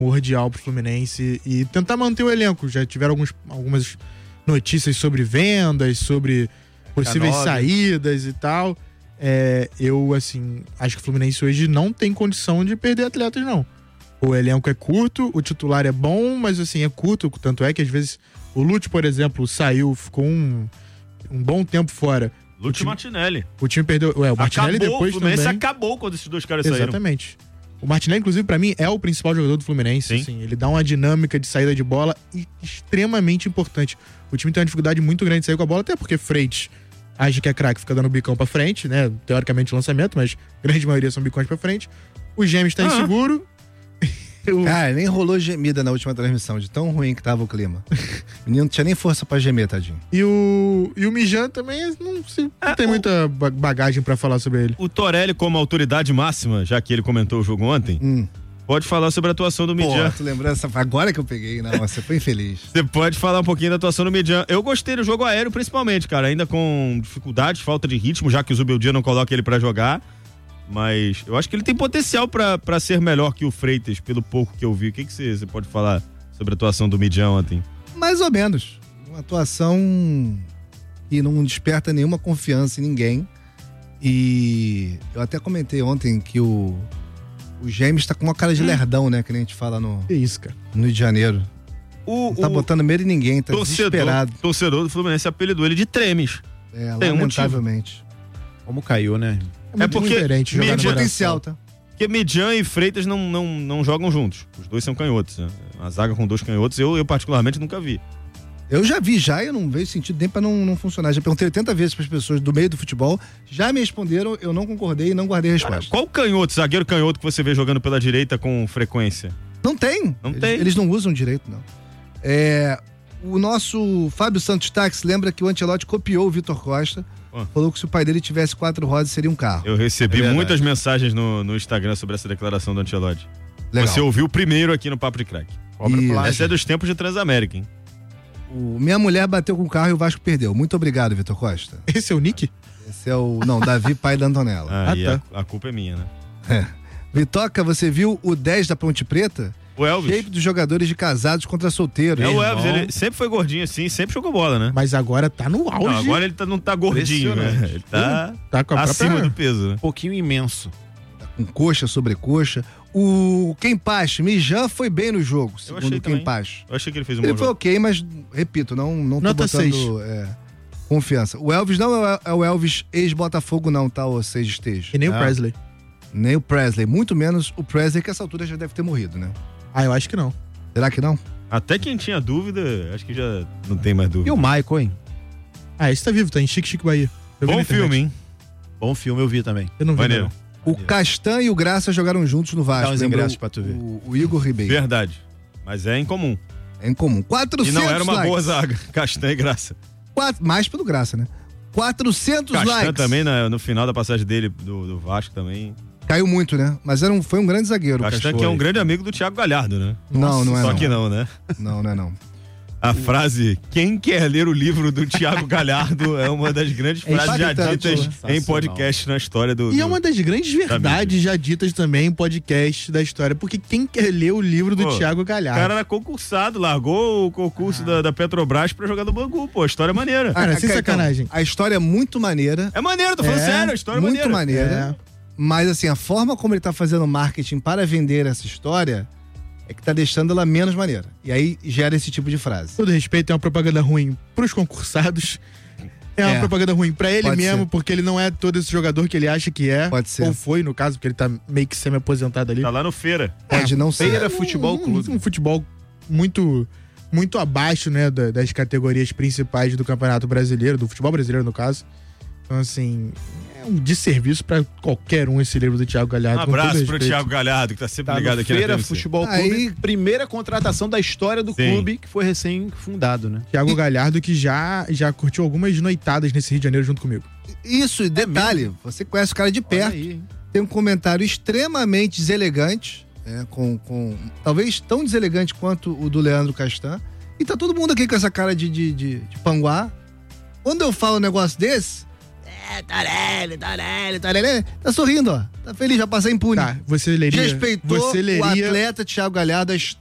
primordial pro Fluminense e tentar manter o elenco. Já tiveram algumas notícias sobre vendas, sobre possíveis saídas e tal. Eu, assim, acho que o Fluminense hoje não tem condição de perder atletas, não. O elenco é curto, o titular é bom, mas assim, é curto, tanto é que às vezes o Lute, por exemplo, saiu, ficou um bom tempo fora. Lute e Martinelli. O time perdeu. O Martinelli depois o Fluminense também. acabou quando esses dois caras saíram. Exatamente. O Martinelli, inclusive, pra mim, é o principal jogador do Fluminense. Assim, ele dá uma dinâmica de saída de bola extremamente importante. O time tem uma dificuldade muito grande de sair com a bola, até porque Freitas acha que é craque, fica dando bicão pra frente, né? Teoricamente lançamento, mas a grande maioria são bicões pra frente. O Gêmeos tá inseguro. Cara, nem rolou gemida na última transmissão, de tão ruim que tava o clima. O menino não tinha nem força pra gemer, tadinho. E o Mijan também não tem muita bagagem pra falar sobre ele. O Torelli, como autoridade máxima, já que ele comentou o jogo ontem, pode falar sobre a atuação do Mijan. Pô, tu lembrou essa? Agora que eu peguei, não, você foi infeliz. Você pode falar um pouquinho da atuação do Mijan. Eu gostei do jogo aéreo, principalmente, cara, ainda com dificuldades, falta de ritmo, já que o Zubeldia não coloca ele pra jogar. Mas eu acho que ele tem potencial pra ser melhor que o Freitas, pelo pouco que eu vi. O que você pode falar sobre a atuação do Mijan ontem? Mais ou menos. Uma atuação que não desperta nenhuma confiança em ninguém. E eu até comentei ontem que o Gêmeos tá com uma cara de lerdão, né? Que nem a gente fala no Que isso, cara? No Rio de Janeiro. Não tá botando medo em ninguém, tá desesperado. Torcedor do Fluminense apelidou ele de Tremes. Lamentavelmente. Como caiu, né? É porque Mijan potencial, tá? Porque Mijan e Freitas não jogam juntos. Os dois são canhotos, né? Uma zaga com dois canhotos, eu particularmente nunca vi. Eu já vi, eu não vejo sentido nem pra não funcionar. Já perguntei 80 vezes pras pessoas do meio do futebol, já me responderam, eu não concordei e não guardei a resposta. Qual canhoto, zagueiro canhoto que você vê jogando pela direita com frequência? Não tem. Eles não usam direito, não. O nosso Fábio Santos Táxi lembra que o Ancelotti copiou o Vitor Costa. Falou que se o pai dele tivesse 4 rodas, seria um carro. Eu recebi muitas mensagens no Instagram sobre essa declaração do Ancelotti. Legal. Você ouviu primeiro aqui no Papo de Crack. Essa é dos tempos de Transamérica, hein? Minha mulher bateu com o carro e o Vasco perdeu. Muito obrigado, Vitor Costa. Esse é o Nick? Esse é o... Não, Davi, pai da Antonella. Tá. A culpa é minha, né? Vitoca, você viu o 10 da Ponte Preta? O Elvis. Shape dos jogadores de casados contra solteiros. O Elvis, ele sempre foi gordinho assim, sempre jogou bola, né? Mas agora tá no auge. Não, agora ele não tá gordinho, né? Ele tá com a acima do peso, né? Um pouquinho imenso. Tá com coxa, sobrecoxa. O Kempache, Mijan foi bem no jogo, segundo o Kempache. Eu achei que ele fez um bom jogo. Ele foi ok, mas, repito, não tô Nota botando confiança. O Elvis não é o Elvis ex-Botafogo não, tá? O 6 esteja. E nem o Presley. Nem o Presley, muito menos o Presley, que a essa altura já deve ter morrido, né? Eu acho que não. Será que não? Até quem tinha dúvida, acho que já não tem mais dúvida. E o Michael, hein? Esse tá vivo, tá em Chique Bahia. Bom filme, hein? Bom filme, eu vi também. Eu não vi, Maneiro. O Castan e o Graça jogaram juntos no Vasco. Dá uns ingressos pra tu ver. O Igor Ribeiro. Verdade. Mas é incomum. É incomum. 400 E não era uma likes. boa zaga. Castan e Graça. Mais pelo Graça, né? 400 Castan likes. também, no final da passagem dele do Vasco também. Caiu muito, né? Mas foi um grande zagueiro. Castan que é um grande amigo do Thiago Galhardo, né? Não é Só não. que não, né? Não é não. A frase, quem quer ler o livro do Thiago Galhardo é uma das grandes frases já ditas em podcast na história do... E é uma das grandes verdades já ditas também em podcast da história, porque quem quer ler o livro do Thiago Galhardo? O cara era concursado, largou o concurso da Petrobras pra jogar no Bangu, pô, a história é maneira. Cara, sem sacanagem. A história é muito maneira. É maneiro, tô falando sério, a história é maneira. Muito maneira. Mas assim, a forma como ele tá fazendo marketing para vender essa história é que tá deixando ela menos maneira. E aí gera esse tipo de frase. Todo respeito, é uma propaganda ruim pros concursados. É uma propaganda ruim pra ele mesmo, porque ele não é todo esse jogador que ele acha que é. Pode ser. Ou foi, no caso, porque ele tá meio que semi-aposentado ali. Tá lá no Feira. Pode não ser. Feira Futebol Clube. Um futebol muito abaixo, né, das categorias principais do Campeonato Brasileiro, do futebol brasileiro, no caso. Então, assim, é um desserviço pra qualquer esse livro do Thiago Galhardo. Um abraço pro Thiago Galhardo, que tá sempre ligado aqui Feira na TNC. Futebol Clube, primeira contratação da história do clube, que foi recém-fundado, né? Thiago Galhardo, que já curtiu algumas noitadas nesse Rio de Janeiro junto comigo. Isso, e detalhe, você conhece o cara de perto. Tem um comentário extremamente deselegante, talvez tão deselegante quanto o do Leandro Castan. E tá todo mundo aqui com essa cara de panguá. Quando eu falo um negócio desse, Tarelli. Tá sorrindo, ó. Tá feliz, já passei impune. Tá, você leria... Respeitou você leria... o atleta Thiago Galhardo,